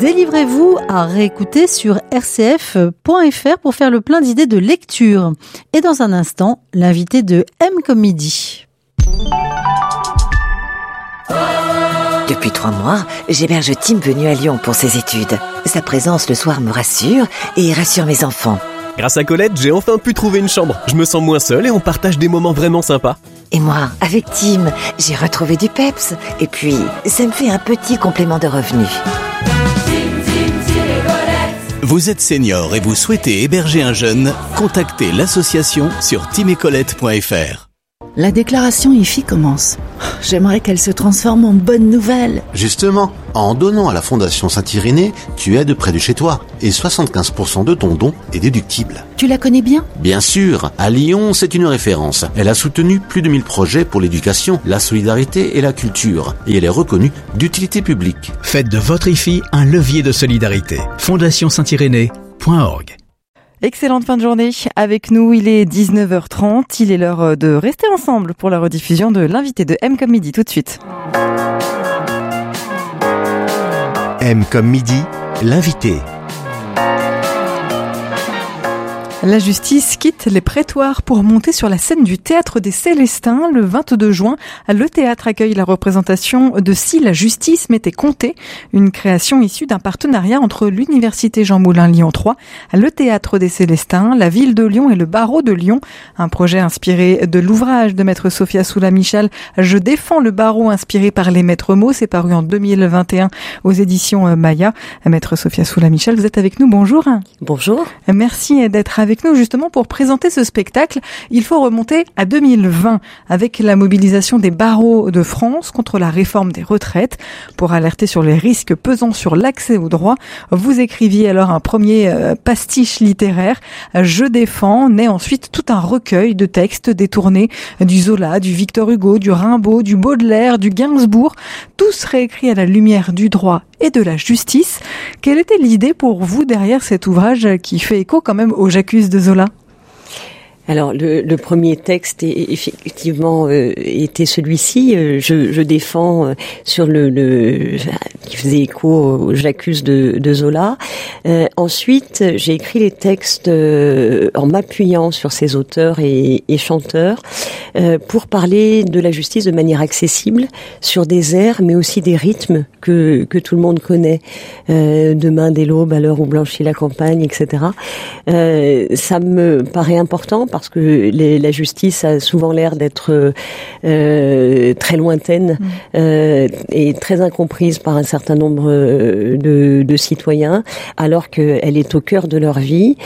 Délivrez-vous à réécouter sur rcf.fr pour faire le plein d'idées de lecture. Et dans un instant, l'invité de M comme midi. Depuis 3 mois, j'héberge Tim venu à Lyon pour ses études. Sa présence le soir me rassure et rassure mes enfants. Grâce à Colette, j'ai enfin pu trouver une chambre. Je me sens moins seul et on partage des moments vraiment sympas. Et moi, avec Tim, j'ai retrouvé du peps. Et puis, ça me fait un petit complément de revenus. Vous êtes senior et vous souhaitez héberger un jeune? Contactez l'association sur timecolette.fr. La déclaration IFI commence. J'aimerais qu'elle se transforme en bonne nouvelle. Justement, en donnant à la Fondation Saint-Irénée, tu aides près de chez toi. Et 75% de ton don est déductible. Tu la connais bien ? Bien sûr, à Lyon, c'est une référence. Elle a soutenu plus de 1000 projets pour l'éducation, la solidarité et la culture. Et elle est reconnue d'utilité publique. Faites de votre IFI un levier de solidarité. FondationSaintIrénée.org. Excellente fin de journée avec nous, il est 19h30, il est l'heure de rester ensemble pour la rediffusion de l'invité de M comme midi tout de suite. M comme midi, l'invité. La justice quitte les prétoires pour monter sur la scène du Théâtre des Célestins. Le 22 juin, le théâtre accueille la représentation de Si la justice m'était comptée, une création issue d'un partenariat entre l'Université Jean Moulin Lyon 3, le Théâtre des Célestins, la ville de Lyon et le barreau de Lyon. Un projet inspiré de l'ouvrage de maître Sophia Soula-Michel, Je défends le barreau, inspiré par les maîtres mots. C'est paru en 2021 aux éditions Maya. Maître Sophia Soula-Michel, vous êtes avec nous, bonjour. Bonjour. Merci d'être avec nous justement pour présenter ce spectacle. Il faut remonter à 2020 avec la mobilisation des barreaux de France contre la réforme des retraites. Pour alerter sur les risques pesant sur l'accès au droit, vous écriviez alors un premier pastiche littéraire, Je défends, naît ensuite tout un recueil de textes détournés du Zola, du Victor Hugo, du Rimbaud, du Baudelaire, du Gainsbourg, tous réécrits à la lumière du droit et de la justice. Quelle était l'idée pour vous derrière cet ouvrage qui fait écho quand même aux J'accuse de Zola ? Alors le premier texte effectivement était celui-ci, je défends sur le qui faisait écho au J'accuse de Zola. Ensuite, j'ai écrit les textes en m'appuyant sur ces auteurs et chanteurs pour parler de la justice de manière accessible sur des airs mais aussi des rythmes que tout le monde connaît. Demain dès l'aube, à l'heure où blanchit la campagne, etc. Ça me paraît important parce que la justice a souvent l'air d'être très lointaine et très incomprise par un certain nombre de citoyens, alors qu'elle est au cœur de leur vie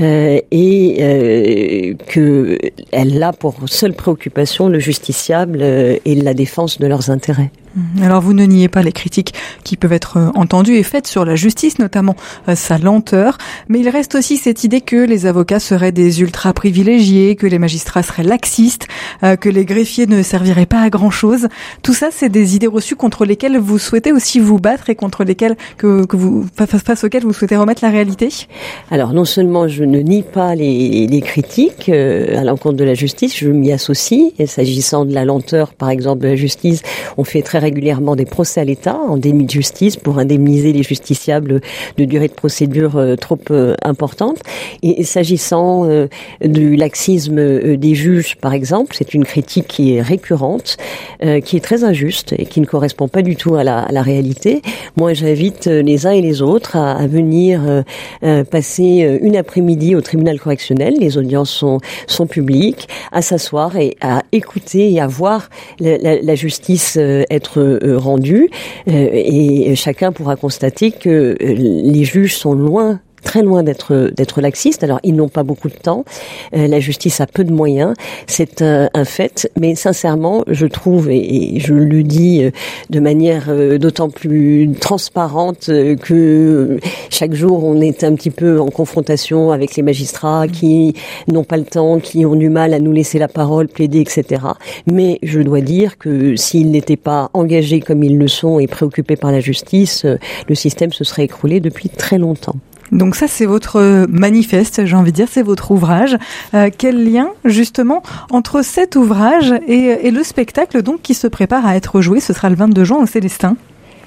et qu'elle a pour seule préoccupation le justiciable et la défense de leurs intérêts. Alors vous ne niez pas les critiques qui peuvent être entendues et faites sur la justice, notamment sa lenteur, mais il reste aussi cette idée que les avocats seraient des ultra privilégiés, que les magistrats seraient laxistes, que les greffiers ne serviraient pas à grand chose. Tout ça, c'est des idées reçues contre lesquelles vous souhaitez aussi vous battre et contre lesquelles face auxquelles vous souhaitez remettre la réalité. Alors non seulement je ne nie pas les critiques à l'encontre de la justice, je m'y associe. Et s'agissant de la lenteur, par exemple, de la justice, on fait très régulièrement des procès à l'État en déni de justice pour indemniser les justiciables de durée de procédure trop importante. Et s'agissant du laxisme des juges, par exemple, c'est une critique qui est récurrente, qui est très injuste et qui ne correspond pas du tout à la réalité. Moi, j'invite les uns et les autres à venir passer une après-midi au tribunal correctionnel. Les audiences sont publiques, à s'asseoir et à écouter et à voir la justice être rendue, et chacun pourra constater que les juges sont très loin d'être laxistes. Alors, ils n'ont pas beaucoup de temps. La justice a peu de moyens. C'est un fait. Mais sincèrement, je trouve, et je le dis de manière d'autant plus transparente que chaque jour, on est un petit peu en confrontation avec les magistrats qui n'ont pas le temps, qui ont du mal à nous laisser la parole, plaider, etc. Mais je dois dire que s'ils n'étaient pas engagés comme ils le sont et préoccupés par la justice, le système se serait écroulé depuis très longtemps. Donc ça, c'est votre manifeste, j'ai envie de dire, c'est votre ouvrage. Quel lien, justement, entre cet ouvrage et le spectacle donc qui se prépare à être joué? Ce sera le 22 juin au Célestin.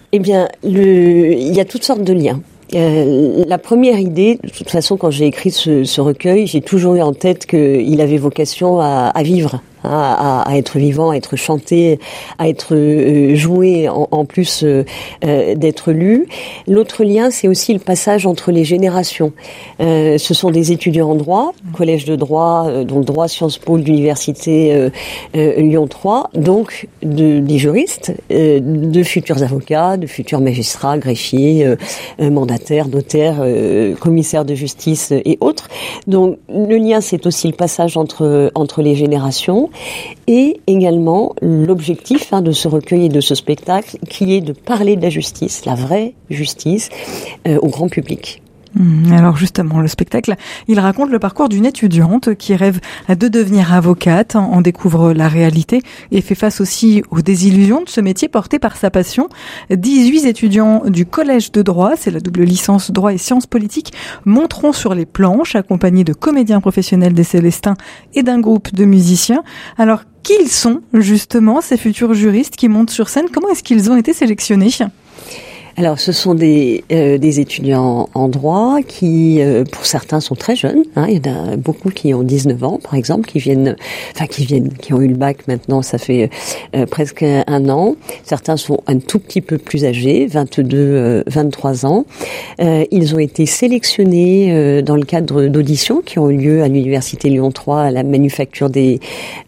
Eh bien, il y a toutes sortes de liens. La première idée, de toute façon, quand j'ai écrit ce recueil, j'ai toujours eu en tête qu'il avait vocation à vivre, à être vivant, à être chanté, à être joué, en plus d'être lu. L'autre lien, c'est aussi le passage entre les générations. Ce sont des étudiants en droit, collège de droit, donc droit Sciences Po de l'université Lyon 3, donc des juristes, de futurs avocats, de futurs magistrats, greffiers, mandataires, notaires, commissaires de justice et autres. Donc le lien, c'est aussi le passage entre les générations. Et également l'objectif de ce recueil et de ce spectacle qui est de parler de la justice, la vraie justice, au grand public. Alors justement, le spectacle, il raconte le parcours d'une étudiante qui rêve de devenir avocate, en découvre la réalité et fait face aussi aux désillusions de ce métier porté par sa passion. 18 étudiants du collège de droit, c'est la double licence droit et sciences politiques, monteront sur les planches accompagnés de comédiens professionnels des Célestins et d'un groupe de musiciens. Alors, qui ils sont justement ces futurs juristes qui montent sur scène? Comment est-ce qu'ils ont été sélectionnés? Alors, ce sont des étudiants en droit qui, pour certains, sont très jeunes. Il y en a beaucoup qui ont 19 ans, par exemple, qui ont eu le bac maintenant, ça fait presque un an. Certains sont un tout petit peu plus âgés, 22, 23 ans. Ils ont été sélectionnés dans le cadre d'auditions qui ont eu lieu à l'université Lyon 3, à la manufacture des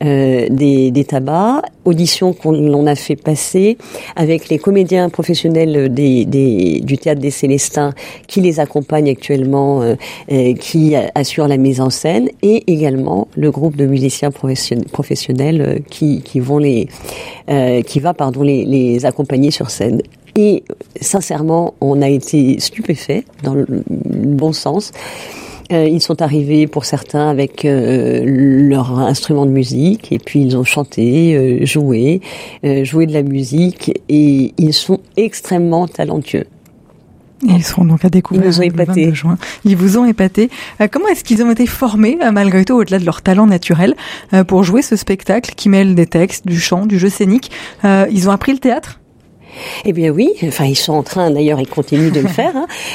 tabacs. Auditions qu'on a fait passer avec les comédiens professionnels du théâtre des Célestins qui les accompagnent actuellement, qui assurent la mise en scène, et également le groupe de musiciens professionnels qui va les accompagner sur scène. Et sincèrement, on a été stupéfaits dans le bon sens. Ils sont arrivés pour certains avec leur instrument de musique et puis ils ont chanté, joué de la musique et ils sont extrêmement talentueux. Et ils seront donc à découvrir le 22 juin. Ils vous ont épaté. Comment est-ce qu'ils ont été formés, malgré tout, au-delà de leur talent naturel, pour jouer ce spectacle qui mêle des textes, du chant, du jeu scénique? Ils ont appris le théâtre? Eh bien oui, ils sont en train, d'ailleurs, ils continuent de le faire.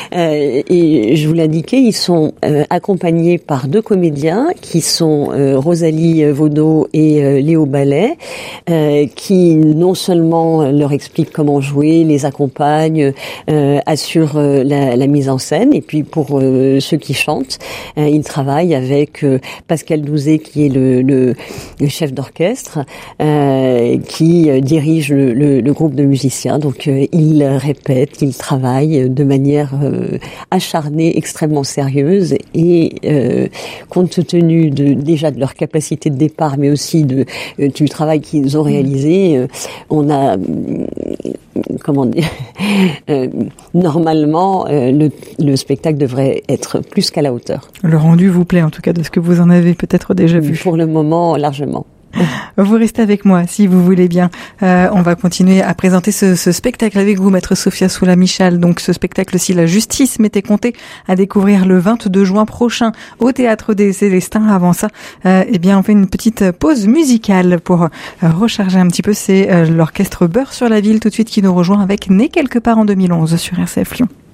Et je vous l'indiquais, ils sont accompagnés par 2 comédiens qui sont Rosalie Vaudot et Léo Ballet, qui non seulement leur expliquent comment jouer, les accompagnent, assurent la mise en scène. Et puis pour ceux qui chantent, ils travaillent avec Pascal Douzet, qui est le chef d'orchestre, qui dirige le groupe de musiciens. Donc ils répètent, ils travaillent de manière acharnée, extrêmement sérieuse et compte tenu déjà de leur capacité de départ, mais aussi du travail qu'ils ont réalisé, on a normalement le spectacle devrait être plus qu'à la hauteur. Le rendu vous plaît en tout cas de ce que vous en avez peut-être déjà vu? Pour le moment, largement. Vous restez avec moi, si vous voulez bien. On va continuer à présenter ce spectacle avec vous, Maître Sophia Soula-Michal. Donc, ce spectacle, si la justice m'était comptée, à découvrir le 22 juin prochain au Théâtre des Célestins. Avant ça, on fait une petite pause musicale pour recharger un petit peu. C'est l'orchestre Beurre sur la Ville, tout de suite, qui nous rejoint avec Né quelque part en 2011 sur RCF Lyon.